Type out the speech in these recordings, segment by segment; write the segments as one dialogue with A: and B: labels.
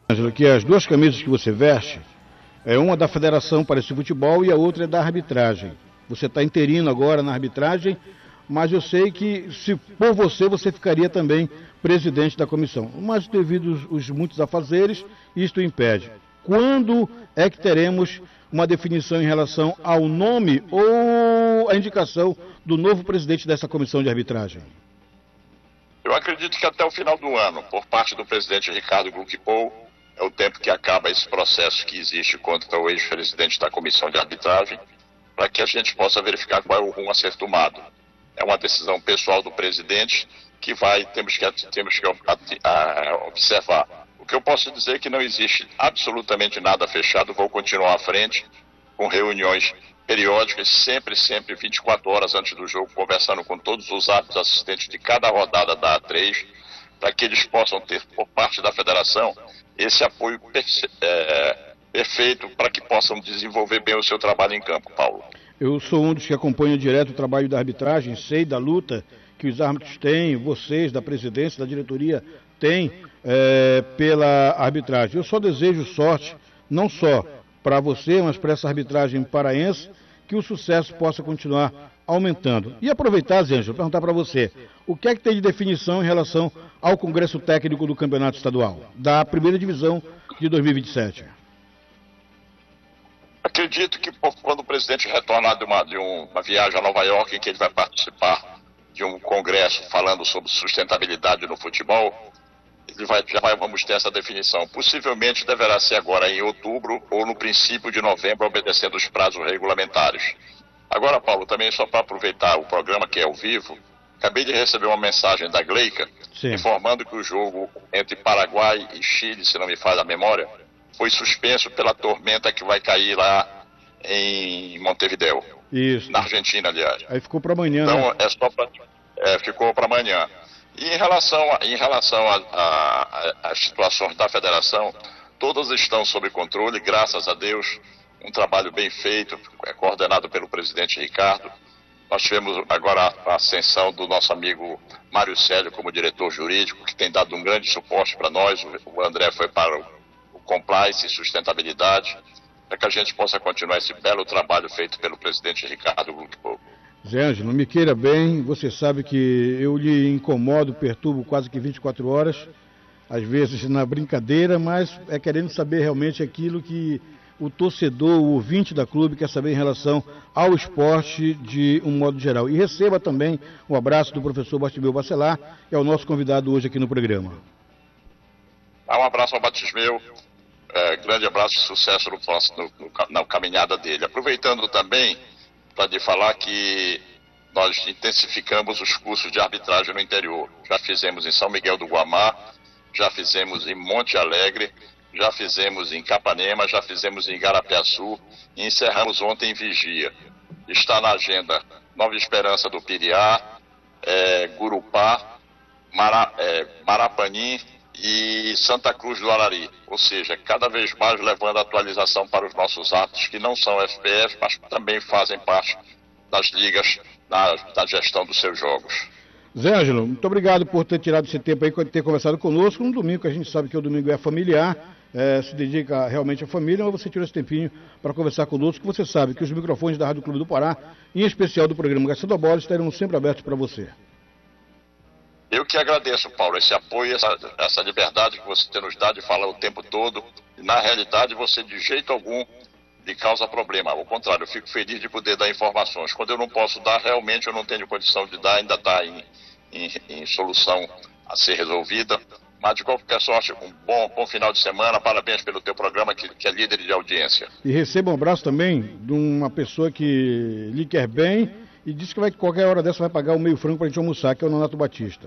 A: Ângelo, que as duas camisas que você veste, uma da Federação para esse futebol e a outra é da arbitragem. Você está interino agora na arbitragem, mas eu sei que se por você ficaria também presidente da comissão. Mas devido os muitos afazeres, isto impede. Quando é que teremos uma definição em relação ao nome ou a indicação do novo presidente dessa comissão de arbitragem?
B: Eu acredito que até o final do ano, por parte do presidente Ricardo Gluckpol, é o tempo que acaba esse processo que existe contra o ex-presidente da comissão de arbitragem, para que a gente possa verificar qual é o rumo a ser tomado. É uma decisão pessoal do presidente que temos que observar. O que eu posso dizer é que não existe absolutamente nada fechado, vou continuar à frente com reuniões periódicas, sempre 24 horas antes do jogo, conversando com todos os árbitros assistentes de cada rodada da A3, para que eles possam ter, por parte da federação, esse apoio perfeito para que possam desenvolver bem o seu trabalho em campo, Paulo.
A: Eu sou um dos que acompanha direto o trabalho da arbitragem, sei da luta que os árbitros têm, vocês, da presidência, da diretoria, têm pela arbitragem. Eu só desejo sorte, não só para você, mas para essa arbitragem paraense, que o sucesso possa continuar aumentando. E aproveitar, Zé Ângelo, perguntar para você, o que é que tem de definição em relação ao Congresso Técnico do Campeonato Estadual, da primeira divisão de 2027?
B: Acredito que quando o presidente retornar de uma viagem a Nova York, em que ele vai participar de um congresso falando sobre sustentabilidade no futebol, vamos ter essa definição. Possivelmente deverá ser agora em outubro ou no princípio de novembro, obedecendo os prazos regulamentares. Agora, Paulo, também só para aproveitar o programa que é ao vivo, acabei de receber uma mensagem da Gleica, informando que o jogo entre Paraguai e Chile, se não me falha a memória, foi suspenso pela tormenta que vai cair lá em Montevidéu.
A: Isso.
B: Na Argentina, aliás.
A: Aí ficou para amanhã,
B: então,
A: né?
B: Ficou para amanhã. E em relação às situações da federação, todas estão sob controle, graças a Deus, um trabalho bem feito, coordenado pelo presidente Ricardo. Nós tivemos agora a ascensão do nosso amigo Mário Célio como diretor jurídico, que tem dado um grande suporte para nós. O André foi para o compliance e sustentabilidade, para que a gente possa continuar esse belo trabalho feito pelo presidente Ricardo Gluckpol.
A: Zé Ângelo, não me queira bem, você sabe que eu lhe incomodo, perturbo quase que 24 horas, às vezes na brincadeira, mas é querendo saber realmente aquilo que o torcedor, o ouvinte da clube quer saber em relação ao esporte de um modo geral. E receba também um abraço do professor Bartimeu Bacelar, que é o nosso convidado hoje aqui no programa.
B: Um abraço ao Batismeu, grande abraço e sucesso na caminhada dele. Aproveitando também para lhe falar que nós intensificamos os cursos de arbitragem no interior. Já fizemos em São Miguel do Guamá, já fizemos em Monte Alegre, já fizemos em Capanema, já fizemos em Igarapiaçu e encerramos ontem em Vigia. Está na agenda Nova Esperança do Piriá, Gurupá, Marapanim e Santa Cruz do Arari. Ou seja, cada vez mais levando atualização para os nossos árbitros que não são FPF, mas também fazem parte das ligas na gestão dos seus jogos.
A: Zé Ângelo, muito obrigado por ter tirado esse tempo aí, ter conversado conosco num domingo, que a gente sabe que o domingo é familiar, se dedica realmente à família, mas você tirou esse tempinho para conversar conosco, você sabe que os microfones da Rádio Clube do Pará, em especial do programa Gastando a Bola, estarão sempre abertos para você.
B: Eu que agradeço, Paulo, esse apoio, essa liberdade que você nos dá de falar o tempo todo. Na realidade, você de jeito algum lhe causa problema. Ao contrário, eu fico feliz de poder dar informações. Quando eu não posso dar, realmente eu não tenho condição de dar, ainda está em solução a ser resolvida. Mas de qualquer sorte, um bom final de semana. Parabéns pelo teu programa, que é líder de audiência.
A: E receba um abraço também de uma pessoa que lhe quer bem e disse que qualquer hora dessa vai pagar o meio frango para a gente almoçar, que é o Nonato Batista.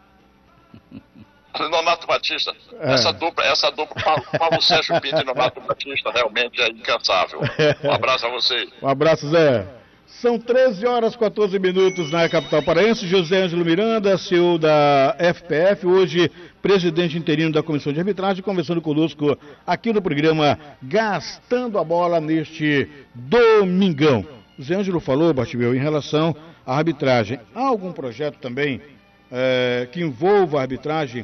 B: Nonato Batista, essa dupla Paulo Sérgio Pinto e Nonato Batista realmente é incansável. Um abraço a vocês.
A: Um abraço, Zé. São 13 horas e 14 minutos na capital paraense. José Ângelo Miranda, CEO da FPF, hoje presidente interino da Comissão de Arbitragem, conversando conosco aqui no programa Gastando a Bola neste domingão. O Zé Ângelo falou, Bartimeu, em relação à arbitragem. Há algum projeto também que envolva a arbitragem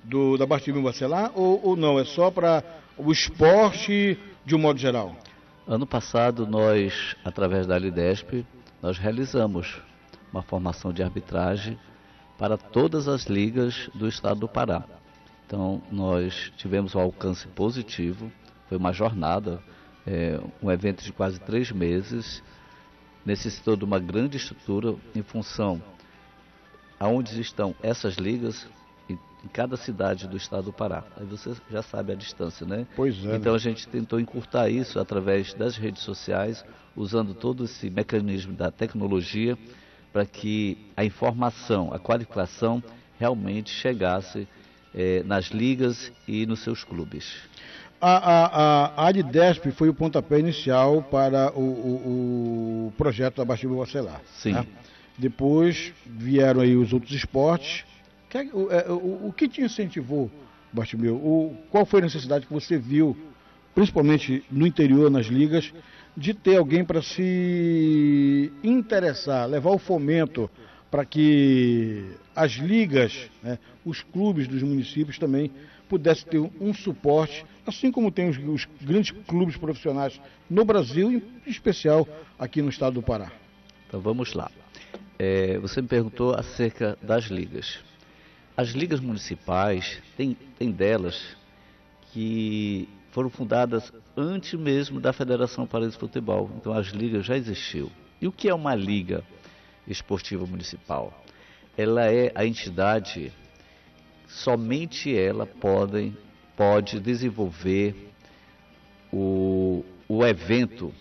A: da Bartolomeu Bacelar ou não? É só para o esporte de um modo geral?
C: Ano passado nós, através da Lidesp, nós realizamos uma formação de arbitragem para todas as ligas do estado do Pará. Então nós tivemos um alcance positivo, foi uma jornada, um evento de quase 3 meses, necessitou de uma grande estrutura em função aonde estão essas ligas em cada cidade do estado do Pará. Aí você já sabe a distância, né?
A: Pois é.
C: Então a gente tentou encurtar isso através das redes sociais, usando todo esse mecanismo da tecnologia para que a informação, a qualificação realmente chegasse nas ligas e nos seus clubes.
A: A Lidesp foi o pontapé inicial para o projeto da Bartolomeu Bacelar.
C: Sim.
A: Né? Depois vieram aí os outros esportes. O que te incentivou, Bartolomeu? Qual foi a necessidade que você viu, principalmente no interior, nas ligas, de ter alguém para se interessar, levar o fomento para que as ligas, né, os clubes dos municípios também pudessem ter um suporte, assim como tem os grandes clubes profissionais no Brasil, em especial aqui no estado do Pará?
C: Então vamos lá. Você me perguntou acerca das ligas. As ligas municipais, tem delas que foram fundadas antes mesmo da Federação Paraense de Futebol. Então as ligas já existiam. E o que é uma liga esportiva municipal? Ela é a entidade, somente ela pode desenvolver o evento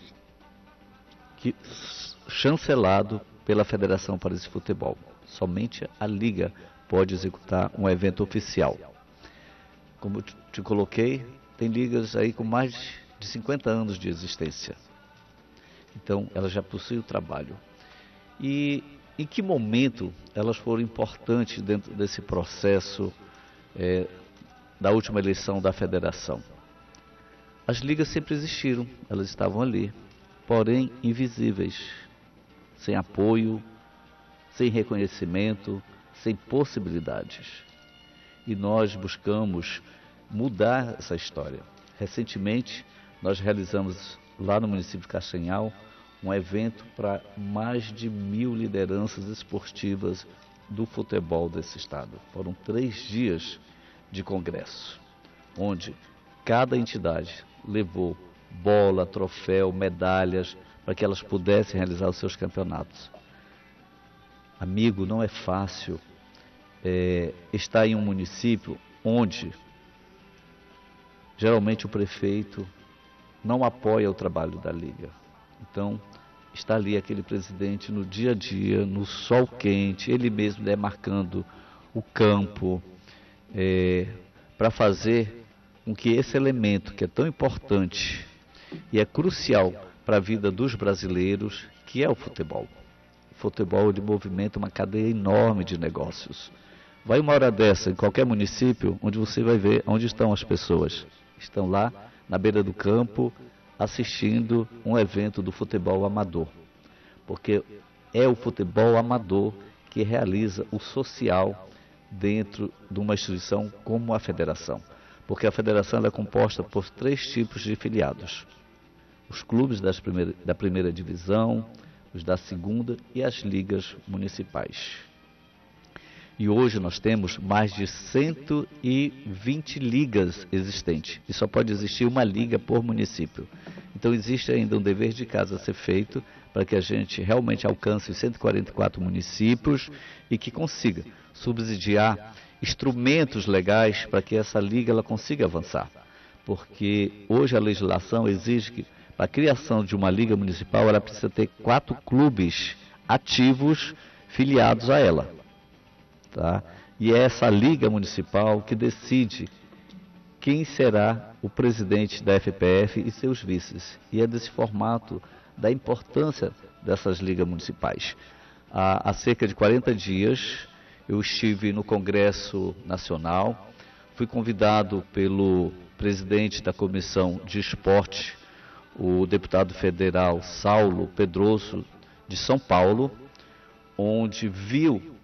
C: chancelado pela Federação Paraense de Futebol. Somente a liga pode executar um evento oficial. Como eu te coloquei, tem ligas aí com mais de 50 anos de existência. Então, elas já possuem o trabalho. E em que momento elas foram importantes dentro desse processo da última eleição da federação? As ligas sempre existiram, elas estavam ali, porém invisíveis, sem apoio, sem reconhecimento, sem possibilidades. E nós buscamos mudar essa história. Recentemente, nós realizamos lá no município de Castanhal um evento para mais de 1.000 lideranças esportivas do futebol desse estado. Foram 3 dias de congresso, onde cada entidade levou bola, troféu, medalhas, para que elas pudessem realizar os seus campeonatos. Amigo, não é fácil estar em um município onde geralmente o prefeito não apoia o trabalho da liga. Então, está ali aquele presidente no dia a dia, no sol quente, ele mesmo demarcando o campo, para fazer com que esse elemento que é tão importante e é crucial para a vida dos brasileiros, que é o futebol. O futebol ele movimenta uma cadeia enorme de negócios. Vai uma hora dessa em qualquer município, onde você vai ver onde estão as pessoas. Estão lá na beira do campo, assistindo um evento do futebol amador. Porque é o futebol amador que realiza o social dentro de uma instituição como a federação. Porque a federação é composta por 3 tipos de filiados. Os clubes da primeira divisão, os da segunda e as ligas municipais. E hoje nós temos mais de 120 ligas existentes. E só pode existir uma liga por município. Então existe ainda um dever de casa a ser feito para que a gente realmente alcance os 144 municípios e que consiga subsidiar instrumentos legais para que essa liga ela consiga avançar. Porque hoje a legislação exige que para a criação de uma liga municipal ela precisa ter 4 clubes ativos filiados a ela. Tá? E é essa liga municipal que decide quem será o presidente da FPF e seus vices. E é desse formato da importância dessas ligas municipais. Há cerca de 40 dias eu estive no Congresso Nacional, fui convidado pelo presidente da Comissão de Esporte, o deputado federal Saulo Pedroso, de São Paulo, onde viu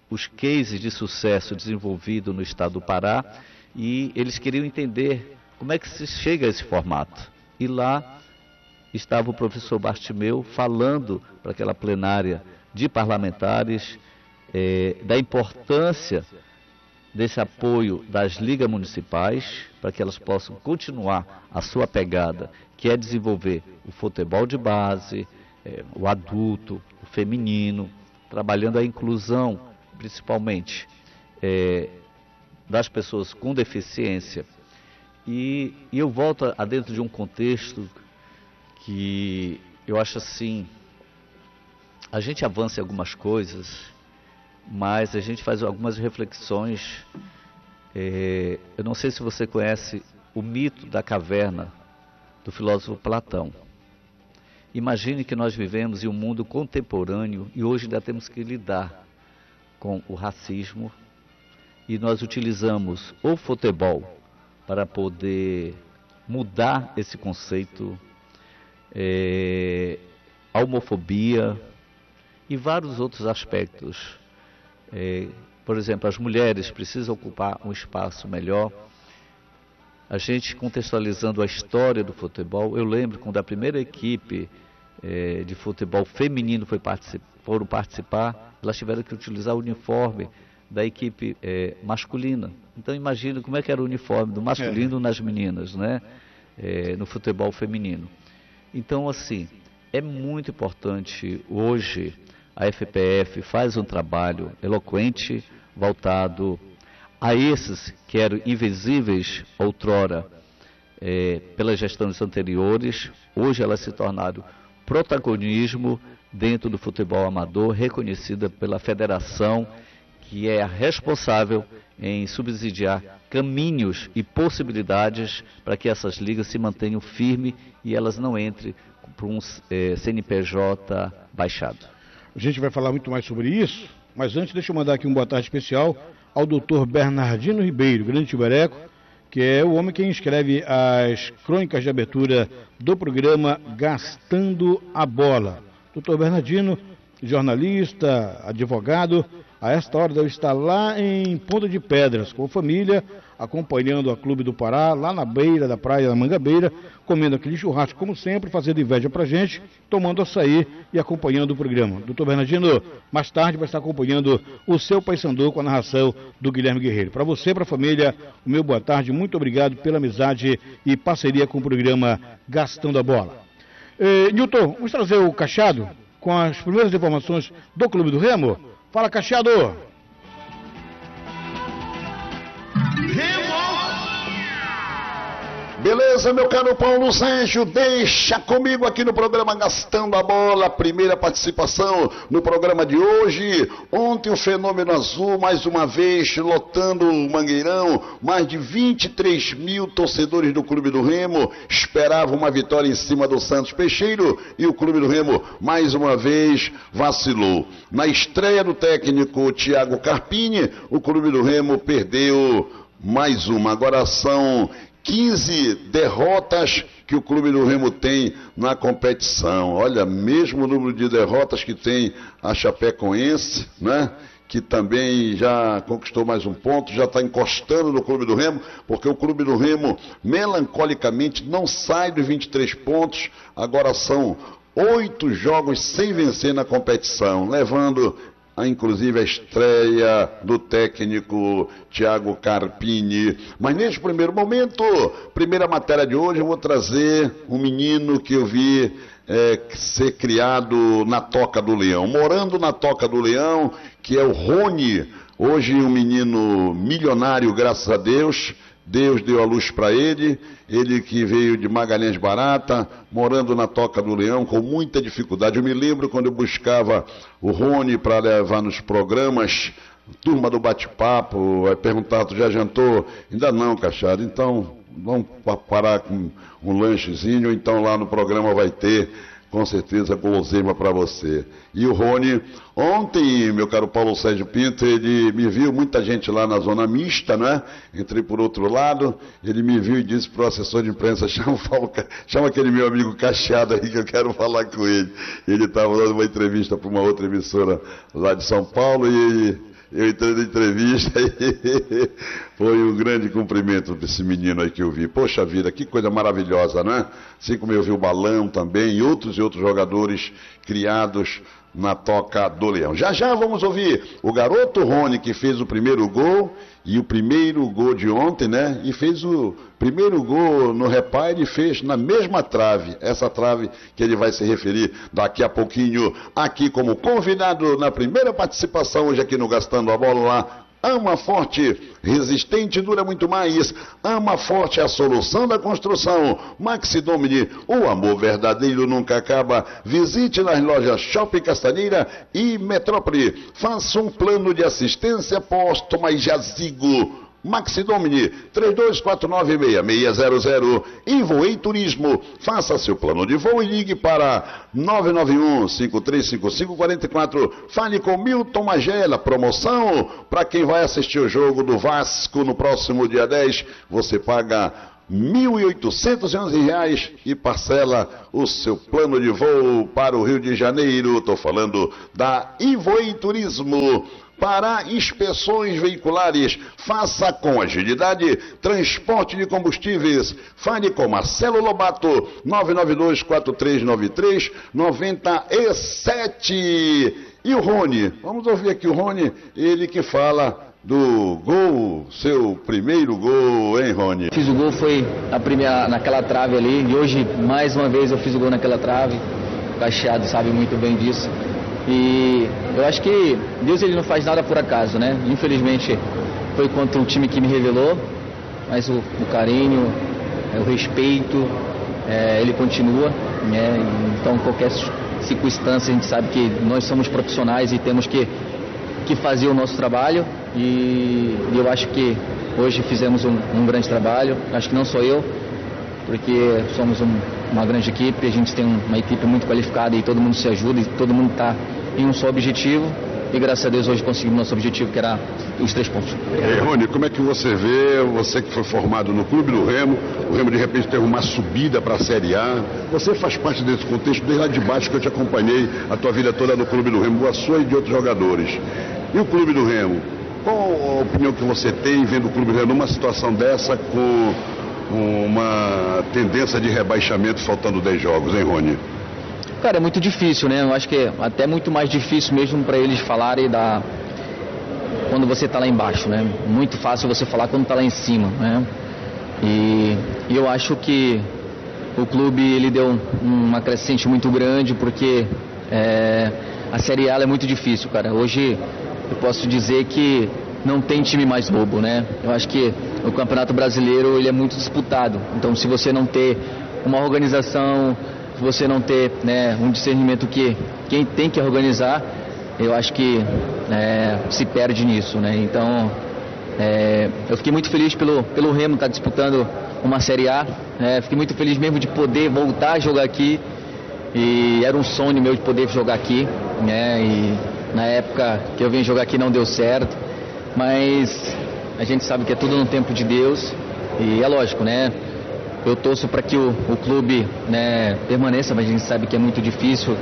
C: os cases de sucesso desenvolvidos no estado do Pará, e eles queriam entender como é que se chega a esse formato. E lá estava o professor Bartimeu falando para aquela plenária de parlamentares da importância desse apoio das ligas municipais para que elas possam continuar a sua pegada, que é desenvolver o futebol de base, o adulto, o feminino, trabalhando a inclusão, principalmente, das pessoas com deficiência. E eu volto a dentro de um contexto que eu acho assim, a gente avança em algumas coisas, mas a gente faz algumas reflexões. Eu não sei se você conhece o mito da caverna do filósofo Platão. Imagine que nós vivemos em um mundo contemporâneo e hoje ainda temos que lidar com o racismo, e nós utilizamos o futebol para poder mudar esse conceito, a homofobia e vários outros aspectos. Por exemplo, as mulheres precisam ocupar um espaço melhor. A gente contextualizando a história do futebol, eu lembro quando a primeira equipe de futebol feminino foram participar, elas tiveram que utilizar o uniforme da equipe masculina. Então imagina como é que era o uniforme do masculino nas meninas, né? No futebol feminino. Então, assim, é muito importante hoje. A FPF faz um trabalho eloquente, voltado a esses que eram invisíveis outrora pelas gestões anteriores. Hoje elas se tornaram protagonismo dentro do futebol amador, reconhecida pela federação, que é a responsável em subsidiar caminhos e possibilidades para que essas ligas se mantenham firmes e elas não entrem para um CNPJ baixado.
A: A gente vai falar muito mais sobre isso, mas antes deixa eu mandar aqui um boa tarde especial ao doutor Bernardino Ribeiro, grande tibereco, que é o homem que escreve as crônicas de abertura do programa Gastando a Bola. Doutor Bernardino, jornalista, advogado, a esta hora deve estar lá em Ponta de Pedras, com a família, acompanhando a Clube do Pará, lá na beira da praia da Mangabeira, comendo aquele churrasco, como sempre, fazendo inveja pra gente, tomando açaí e acompanhando o programa. Doutor Bernardino, mais tarde vai estar acompanhando o seu Paysandu com a narração do Guilherme Guerreiro. Para você, para a família, o meu boa tarde, muito obrigado pela amizade e parceria com o programa Gastando a Bola. Nilton, vamos trazer o Cachado com as primeiras informações do Clube do Remo. Fala, Cachado!
D: Beleza, meu caro Paulo Sérgio, deixa comigo aqui no programa Gastando a Bola, primeira participação no programa de hoje. Ontem o Fenômeno Azul, mais uma vez, lotando o Mangueirão, mais de 23 mil torcedores do Clube do Remo esperavam uma vitória em cima do Santos Peixeiro e o Clube do Remo, mais uma vez, vacilou. Na estreia do técnico Thiago Carpini, o Clube do Remo perdeu mais uma. Agora são 15 derrotas que o Clube do Remo tem na competição. Olha, mesmo número de derrotas que tem a Chapecoense, né? Que também já conquistou mais um ponto, já está encostando no Clube do Remo, porque o Clube do Remo, melancolicamente, não sai dos 23 pontos. Agora são 8 jogos sem vencer na competição, levando inclusive a estreia do técnico Thiago Carpini. Mas neste primeiro momento, primeira matéria de hoje, eu vou trazer um menino que eu vi ser criado na Toca do Leão, morando na Toca do Leão, que é o Rony. Hoje um menino milionário, graças a Deus. Deus deu a luz para ele que veio de Magalhães Barata, morando na Toca do Leão, com muita dificuldade. Eu me lembro quando eu buscava o Rony para levar nos programas, turma do bate-papo, vai perguntar, tu já jantou? Ainda não, Cachado, então vamos parar com um lanchezinho, então lá no programa vai ter, com certeza, guloseima para você. E o Rony, ontem, meu caro Paulo Sérgio Pinto, ele me viu, muita gente lá na zona mista, né? Entrei por outro lado, ele me viu e disse para o assessor de imprensa, chama aquele meu amigo Cachado aí que eu quero falar com ele. Ele estava dando uma entrevista para uma outra emissora lá de São Paulo e Eu entrei na entrevista e foi um grande cumprimento desse menino aí que eu vi. Poxa vida, que coisa maravilhosa, né? Assim como eu vi o Balão também e outros jogadores criados na Toca do Leão. Já já vamos ouvir o garoto Rony, que fez o primeiro gol, e o primeiro gol de ontem, né? E fez o primeiro gol no repaire e fez na mesma trave, essa trave que ele vai se referir daqui a pouquinho, aqui como convidado na primeira participação hoje aqui no Gastando a Bola lá. Ama Forte, resistente dura muito mais. Ama Forte é a solução da construção. Maxi Domini, o amor verdadeiro nunca acaba. Visite nas lojas Shopping Castanheira e Metrópole. Faça um plano de assistência póstuma e jazigo. Maxi Domini, 32496600. E Voei Turismo, faça seu plano de voo e ligue para 991-535544. Fale com Milton Magela, promoção para quem vai assistir o jogo do Vasco no próximo dia 10. Você paga R$ 1.811 e parcela o seu plano de voo para o Rio de Janeiro. Estou falando da Ivoei Turismo. Para inspeções veiculares, faça com agilidade transporte de combustíveis. Fale com Marcelo Lobato, 992-4393-97. E o Rony, vamos ouvir aqui o Rony, ele que fala do gol, seu primeiro gol, hein, Rony?
E: Fiz o gol, foi naquela trave ali, e hoje, mais uma vez, eu fiz o gol naquela trave. O Cacheado sabe muito bem disso. E eu acho que Deus, ele não faz nada por acaso, né? Infelizmente foi contra um time que me revelou, mas o carinho, o respeito, ele continua, né? Então qualquer circunstância a gente sabe que nós somos profissionais e temos que fazer o nosso trabalho, e eu acho que hoje fizemos um grande trabalho. Acho que não só eu, porque somos uma grande equipe, a gente tem uma equipe muito qualificada e todo mundo se ajuda e todo mundo está em um só objetivo, e graças a Deus hoje conseguimos nosso objetivo, que era os 3 pontos.
D: Rony, como é que você vê, você que foi formado no Clube do Remo, o Remo de repente teve uma subida para a Série A, você faz parte desse contexto desde lá de baixo, que eu te acompanhei a tua vida toda no Clube do Remo, a sua e de outros jogadores. E o Clube do Remo, qual a opinião que você tem vendo o Clube do Remo numa situação dessa, com uma tendência de rebaixamento faltando 10 jogos, hein, Rony?
E: Cara, é muito difícil, né? Eu acho que é até muito mais difícil mesmo para eles falarem quando você está lá embaixo, né? Muito fácil você falar quando está lá em cima, né? E eu acho que o clube, ele deu uma crescente muito grande, porque a Série A é muito difícil, cara. Hoje eu posso dizer que não tem time mais bobo, né? Eu acho que o Campeonato Brasileiro, ele é muito disputado. Então, se você não ter uma organização, se você não ter, né, um discernimento que quem tem que organizar, eu acho que se perde nisso, né? Então, eu fiquei muito feliz pelo Remo estar disputando uma Série A. Fiquei muito feliz mesmo de poder voltar a jogar aqui. E era um sonho meu de poder jogar aqui, né? E na época que eu vim jogar aqui não deu certo, mas a gente sabe que é tudo no tempo de Deus, e é lógico, né? Eu torço para que o clube, né, permaneça, mas a gente sabe que é muito difícil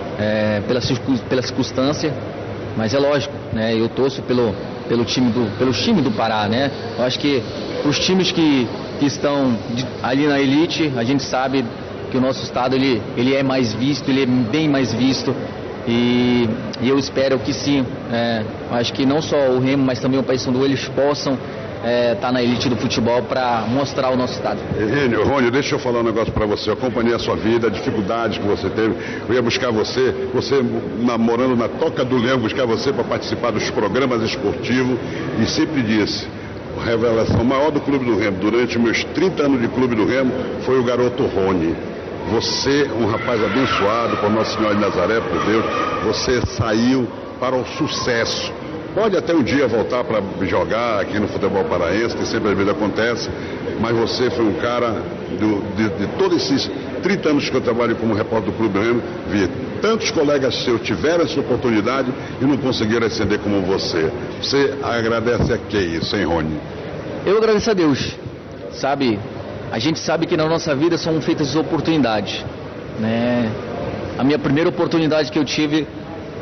E: pela circunstância, mas é lógico, né? Eu torço pelo time do Pará, né? Eu acho que os times que estão ali na elite, a gente sabe que o nosso estado ele é mais visto, ele é bem mais visto. E eu espero que sim, acho que não só o Remo, mas também o Paysandu, eles possam estar na elite do futebol para mostrar o nosso estado.
D: Rony, deixa eu falar um negócio para você. Eu acompanhei a sua vida, a dificuldade que você teve. Eu ia buscar você morando na Toca do Leão, buscar você para participar dos programas esportivos, e sempre disse: a revelação maior do Clube do Remo durante meus 30 anos de Clube do Remo foi o garoto Rony. Você, um rapaz abençoado por Nossa Senhora de Nazaré, por Deus, você saiu para o sucesso. Pode até um dia voltar para jogar aqui no futebol paraense, que sempre às vezes acontece, mas você foi um cara de todos esses 30 anos que eu trabalho como repórter do Clube do Remo, vi tantos colegas seus tiveram essa oportunidade e não conseguiram ascender como você. Você agradece a que isso, hein, Rony?
E: Eu agradeço a Deus, sabe? A gente sabe que na nossa vida são feitas oportunidades, né? A minha primeira oportunidade que eu tive,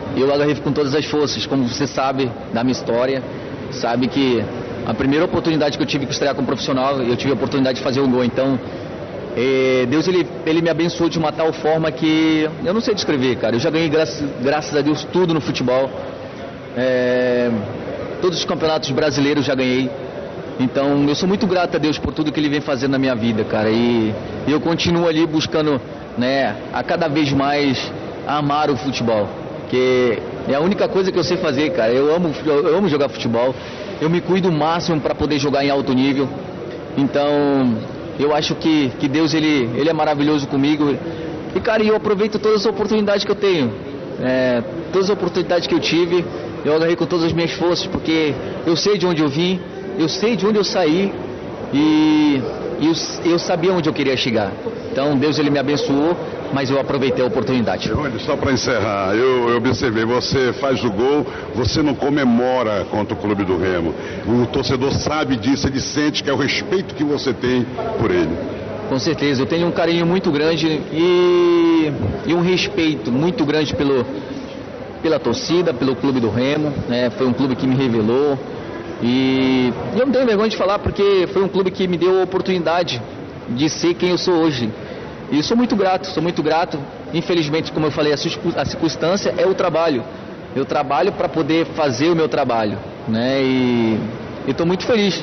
E: eu agarrei com todas as forças. Como você sabe da minha história, sabe que a primeira oportunidade que eu tive que estrear como profissional, eu tive a oportunidade de fazer um gol. Então, Deus ele me abençoou de uma tal forma que eu não sei descrever, cara. Eu já ganhei, graças a Deus, tudo no futebol. Todos os campeonatos brasileiros já ganhei. Então, eu sou muito grato a Deus por tudo que Ele vem fazendo na minha vida, cara. E eu continuo ali buscando, né, a cada vez mais amar o futebol. Que é a única coisa que eu sei fazer, cara. Eu amo jogar futebol. Eu me cuido o máximo para poder jogar em alto nível. Então, eu acho que Deus ele é maravilhoso comigo. E, cara, eu aproveito todas as oportunidades que eu tenho. Todas as oportunidades que eu tive, eu agarrei com todas as minhas forças, porque eu sei de onde eu vim, eu sei de onde eu saí e eu sabia onde eu queria chegar. Então, Deus ele me abençoou, mas eu aproveitei a oportunidade.
D: Rony, só para encerrar, eu observei, você faz o gol, você não comemora contra o Clube do Remo. O torcedor sabe disso, ele sente que é o respeito que você tem por ele.
E: Com certeza, eu tenho um carinho muito grande e um respeito muito grande pela torcida, pelo Clube do Remo, né? Foi um clube que me revelou e eu não tenho vergonha de falar, porque foi um clube que me deu a oportunidade de ser quem eu sou hoje. E sou muito grato. Infelizmente, como eu falei, a circunstância é o trabalho. Eu trabalho para poder fazer o meu trabalho, né? E estou muito feliz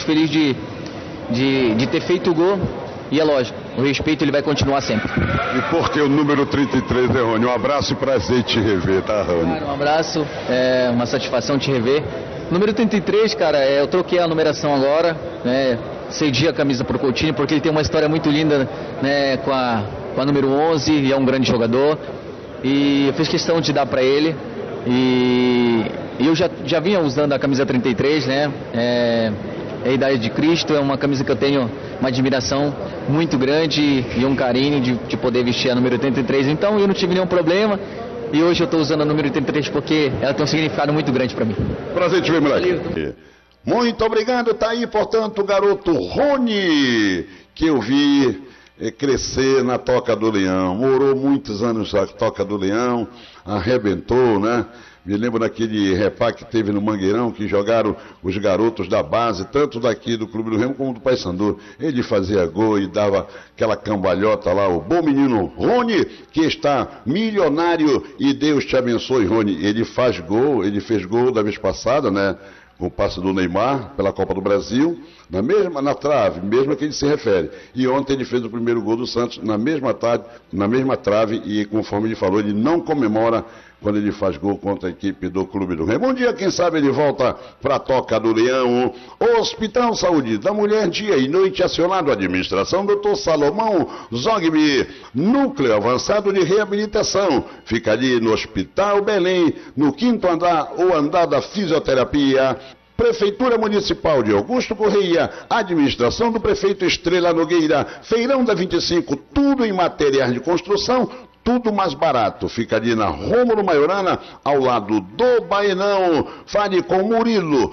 E: de ter feito o gol. E é lógico, o respeito ele vai continuar sempre.
D: E por que o número 33, né, Rony? Um abraço e prazer te rever, tá, Rony?
E: Cara, um abraço, uma satisfação te rever. Número 33, cara, eu troquei a numeração agora, né? Cedi a camisa pro Coutinho, porque ele tem uma história muito linda, né, com a número 11, e é um grande jogador. E eu fiz questão de dar para ele. E eu já vinha usando a camisa 33, né? É a idade de Cristo, é uma camisa que eu tenho uma admiração muito grande e um carinho de poder vestir a número 33. Então eu não tive nenhum problema. E hoje eu estou usando a número 33 porque ela tem um significado muito grande para mim.
D: Prazer te ver, moleque. Muito obrigado, tá aí, portanto, o garoto Rony, que eu vi crescer na Toca do Leão. Morou muitos anos na Toca do Leão, arrebentou, né? Me lembro daquele repá que teve no Mangueirão, que jogaram os garotos da base, tanto daqui do Clube do Remo como do Paysandu. Ele fazia gol e dava aquela cambalhota lá, o bom menino Rony, que está milionário, e Deus te abençoe, Rony. Ele faz gol, ele fez gol da vez passada, né? Com o passe do Neymar pela Copa do Brasil, na trave, mesmo a que ele se refere. E ontem ele fez o primeiro gol do Santos na mesma trave, e conforme ele falou, ele não comemora quando ele faz gol contra a equipe do Clube do Remo. Um dia, quem sabe, ele volta para a Toca do Leão. Hospital Saúde da Mulher, dia e noite, acionado a administração Dr. Salomão Zogby. Núcleo Avançado de Reabilitação. Fica ali no Hospital Belém, no 5º andar, ou andar da fisioterapia. Prefeitura Municipal de Augusto Correia, administração do prefeito Estrela Nogueira, Feirão da 25, tudo em materiais de construção, tudo mais barato. Fica ali na Rômulo Maiorana, ao lado do Baenão. Fale com Murilo,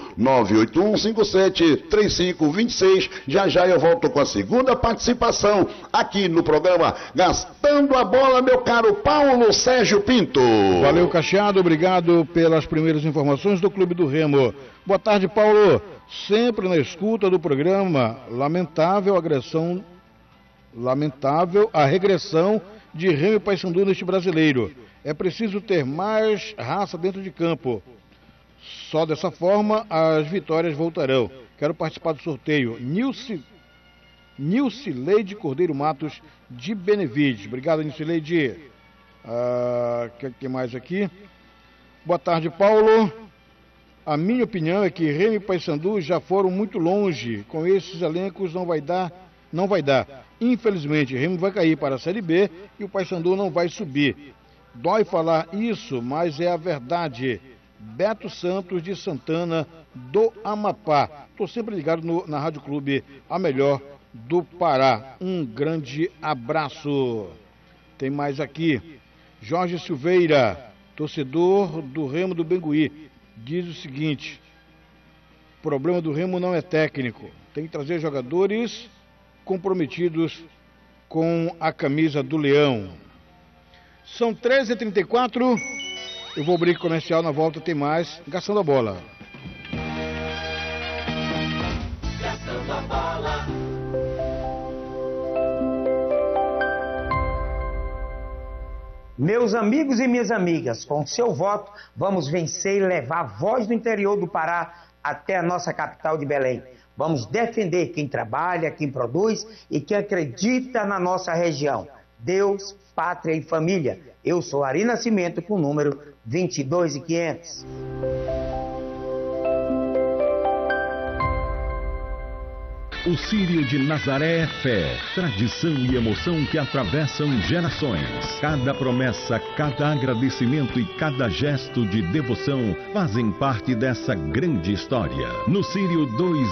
D: 981573526. Já já eu volto com a segunda participação aqui no programa Gastando a Bola, meu caro Paulo Sérgio Pinto.
A: Valeu, Cacheado, obrigado pelas primeiras informações do Clube do Remo. Boa tarde, Paulo. Sempre na escuta do programa. Lamentável a regressão de Remo e Paysandu neste brasileiro. É preciso ter mais raça dentro de campo. Só dessa forma as vitórias voltarão. Quero participar do sorteio. Nilcileide Cordeiro Matos, de Benevides. Obrigado, Nilcileide. Que mais aqui? Boa tarde, Paulo. A minha opinião é que Remo e Paysandu já foram muito longe. Com esses elencos não vai dar. Infelizmente, Remo vai cair para a Série B e o Paysandu não vai subir. Dói falar isso, mas é a verdade. Beto Santos de Santana, do Amapá. Estou sempre ligado na Rádio Clube, a melhor do Pará. Um grande abraço. Tem mais aqui. Jorge Silveira, torcedor do Remo do Bengui, diz o seguinte: o problema do Remo não é técnico. Tem que trazer jogadores comprometidos com a camisa do Leão. São 13h34. Eu vou abrir comercial, na volta tem mais Gastando a Bola.
F: Gastando a Bola.
G: Meus amigos e minhas amigas, com seu voto, vamos vencer e levar a voz do interior do Pará até a nossa capital de Belém. Vamos defender quem trabalha, quem produz e quem acredita na nossa região. Deus, pátria e família. Eu sou Ari Nascimento com o número 22.500.
H: O Círio de Nazaré é fé, tradição e emoção que atravessam gerações. Cada promessa, cada agradecimento e cada gesto de devoção fazem parte dessa grande história. No Círio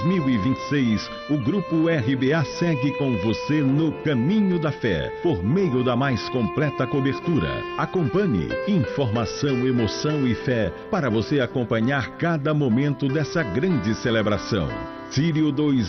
H: 2026, o Grupo RBA segue com você no caminho da fé, por meio da mais completa cobertura. Acompanhe informação, emoção e fé para você acompanhar cada momento dessa grande celebração. Círio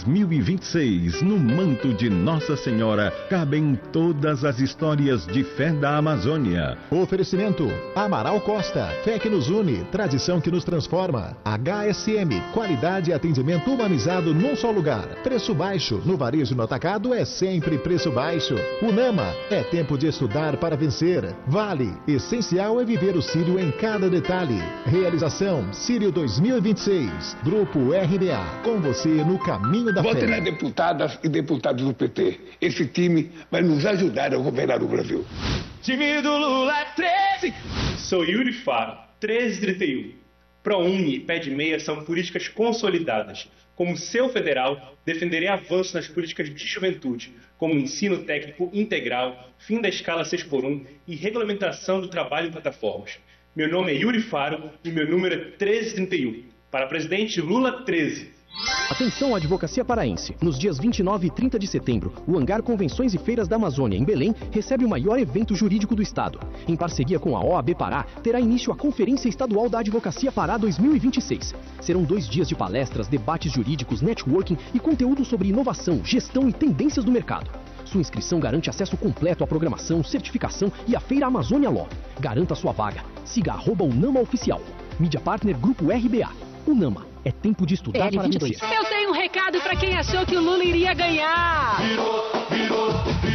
H: 2026, no manto de Nossa Senhora, cabem todas as histórias de fé da Amazônia.
I: Oferecimento: Amaral Costa, fé que nos une, tradição que nos transforma. HSM, qualidade e atendimento humanizado num só lugar. Preço baixo, no varejo no atacado é sempre preço baixo. Unama, é tempo de estudar para vencer. Vale, essencial é viver o Círio em cada detalhe. Realização: Círio 2026, Grupo RBA, com você no caminho da fé.
J: Votem nas deputadas e deputados do PT. Esse time vai nos ajudar a governar o Brasil.
K: Time do Lula é 13. Sou Yuri Faro, 1331. ProUni e Pé de Meia são políticas consolidadas. Como seu federal, defenderei avanços nas políticas de juventude, como ensino técnico integral, fim da escala 6x1 e regulamentação do trabalho em plataformas. Meu nome é Yuri Faro e meu número é 1331. Para presidente Lula 13.
L: Atenção, advocacia paraense. Nos dias 29 e 30 de setembro, o Hangar Convenções e Feiras da Amazônia, em Belém, recebe o maior evento jurídico do estado. Em parceria com a OAB Pará, terá início a Conferência Estadual da Advocacia Pará 2026. Serão 2 dias de palestras, debates jurídicos, networking e conteúdo sobre inovação, gestão e tendências do mercado. Sua inscrição garante acesso completo à programação, certificação e à Feira Amazônia Law. Garanta sua vaga. Siga @Unama Oficial. Mídia Partner Grupo RBA. Unama. É tempo de estudar para vencer.
M: Eu tenho um recado para quem achou que o Lula iria ganhar.
F: Virou.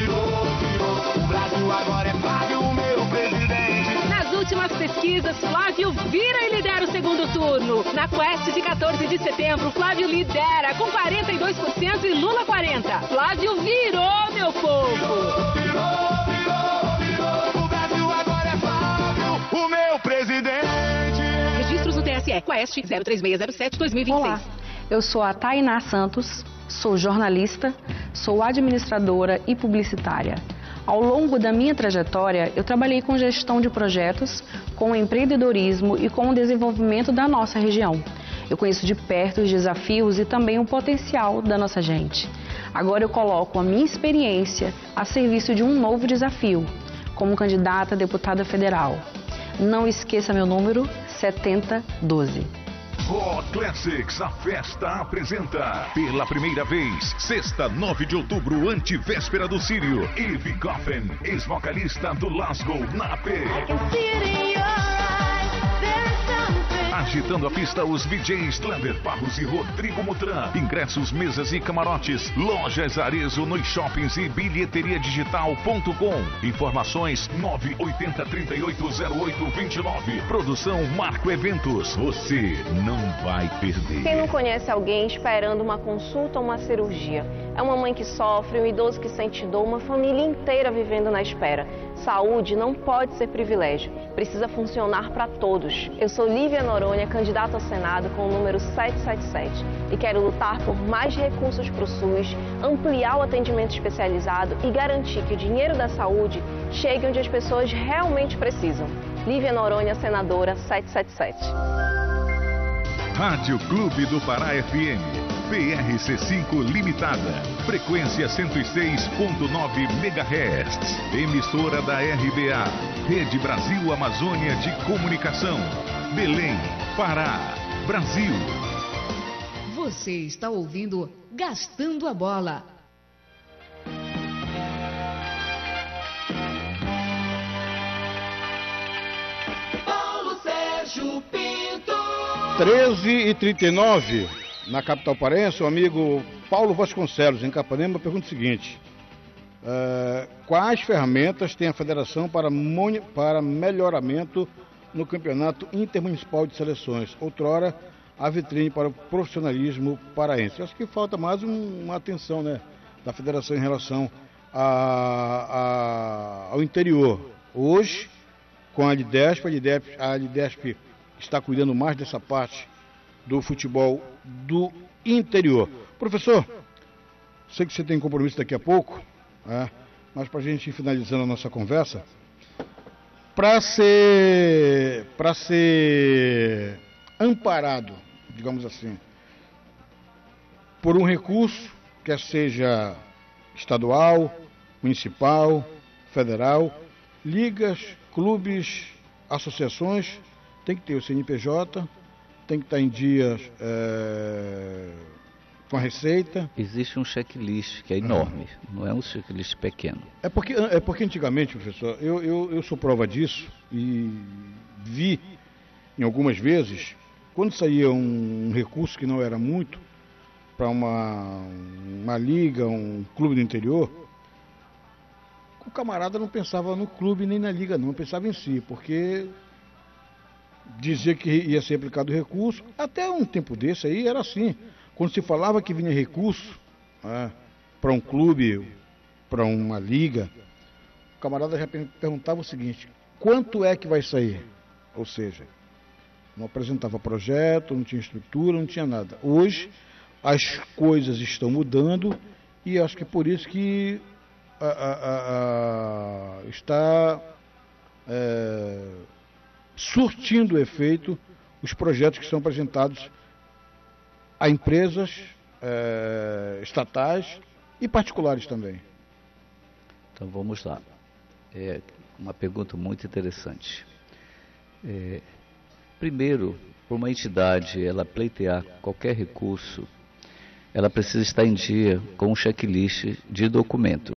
F: O Brasil agora é Flávio, o meu presidente.
M: Nas últimas pesquisas, Flávio vira e lidera o segundo turno. Na Quest de 14 de setembro, Flávio lidera com 42% e Lula 40%. Flávio virou, meu povo.
F: Virou. O Brasil agora é Flávio, o meu presidente.
M: Registros no TSE, Quest 03607-2026.
N: Olá, eu sou a Tainá Santos, sou jornalista, sou administradora e publicitária. Ao longo da minha trajetória, eu trabalhei com gestão de projetos, com empreendedorismo e com o desenvolvimento da nossa região. Eu conheço de perto os desafios e também o potencial da nossa gente. Agora eu coloco a minha experiência a serviço de um novo desafio, como candidata a deputada federal. Não esqueça meu número, 7012.
H: Oh Classics, a festa apresenta pela primeira vez, sexta, 9 de outubro, antivéspera do Círio, Eve Coffin, ex-vocalista do Lasgo, na AP. Agitando a pista, os DJs Kleber Barros e Rodrigo Mutran. Ingressos, mesas e camarotes. Lojas Arezzo nos shoppings e bilheteriadigital.com. Informações 980380829. Produção Marco Eventos. Você não vai perder.
O: Quem não conhece alguém esperando uma consulta ou uma cirurgia? É uma mãe que sofre, um idoso que sente dor, uma família inteira vivendo na espera. Saúde não pode ser privilégio, precisa funcionar para todos. Eu sou Lívia Noronha, candidata ao Senado com o número 777 e quero lutar por mais recursos para o SUS, ampliar o atendimento especializado e garantir que o dinheiro da saúde chegue onde as pessoas realmente precisam. Lívia Noronha, senadora 777.
H: Rádio Clube do Pará FM, PRC5 Limitada, frequência 106.9 MHz, emissora da RBA, Rede Brasil Amazônia de Comunicação, Belém, Pará, Brasil.
P: Você está ouvindo Gastando a Bola.
F: Paulo César. Sérgio Pinto.
A: 13h39, na capital paraense, o amigo Paulo Vasconcelos, em Capanema, pergunta o seguinte: quais ferramentas tem a federação para melhoramento no campeonato intermunicipal de seleções? Outrora, a vitrine para o profissionalismo paraense. Acho que falta mais uma atenção, né, da federação em relação ao interior. Hoje, com a Lidesp está cuidando mais dessa parte do futebol do interior. Professor, sei que você tem compromisso daqui a pouco, mas para a gente ir finalizando a nossa conversa, para ser amparado, digamos assim, por um recurso, quer seja estadual, municipal, federal, ligas, clubes, associações, tem que ter o CNPJ, tem que estar em dias com a Receita.
C: Existe um checklist que é enorme, não é um checklist pequeno.
A: É porque antigamente, professor, eu sou prova disso e vi em algumas vezes, quando saía um recurso que não era muito, para uma liga, um clube do interior, o camarada não pensava no clube nem na liga não, pensava em si, porque dizia que ia ser aplicado recurso. Até um tempo desse aí era assim, quando se falava que vinha recurso para um clube, para uma liga, o camarada já perguntava o seguinte: quanto é que vai sair? Ou seja, não apresentava projeto, não tinha estrutura, não tinha nada. Hoje as coisas estão mudando e acho que por isso que está surtindo efeito os projetos que são apresentados a empresas estatais e particulares também.
C: Então vamos lá. É uma pergunta muito interessante. Primeiro, para uma entidade ela pleitear qualquer recurso, ela precisa estar em dia com um checklist de documento.